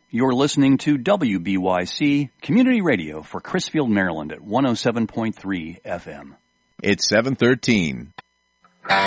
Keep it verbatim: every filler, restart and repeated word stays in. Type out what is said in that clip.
You're listening to W B Y C Community Radio for Crisfield, Maryland at one oh seven point three F M. It's seven thirteen.